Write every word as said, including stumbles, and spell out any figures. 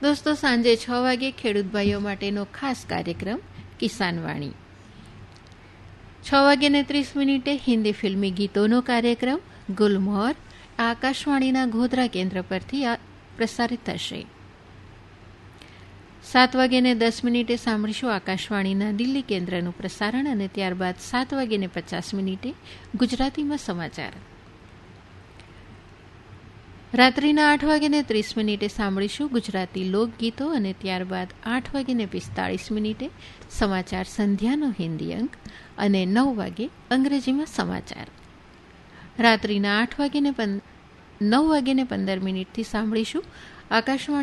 દોસ્તો, સાંજે છ વાગે ખેડૂત ભાઈઓ માટેનો ખાસ કાર્યક્રમ કિસાનવાણી. છ વાગે ને ત્રીસ મિનિટે હિન્દી ફિલ્મી ગીતોનો કાર્યક્રમ ગુલમોહર આ આકાશવાણીના ગોધરા કેન્દ્ર પરથી પ્રસારિત થશે. સાત વાગે ને દસ મિનિટે સાંભળીશું આકાશવાણીના દિલ્હી કેન્દ્રનું પ્રસારણ અને ત્યારબાદ સાત વાગે ને પચાસ મિનિટે ગુજરાતીમાં સમાચાર. રાત્રિના આઠ વાગે ને ત્રીસ મિનિટે સાંભળીશું ગુજરાતી લોકગીતો અને ત્યારબાદ આઠ વાગે ને પિસ્તાળીસ મિનિટે સમાચાર સંધ્યાનો હિન્દી અંક અને નવ વાગે અંગ્રેજીમાં સમાચાર. રાત્રિના આઠ વાગે ને નવ વાગે ને પંદર મિનિટથી સાંભળીશું આકાશવાણી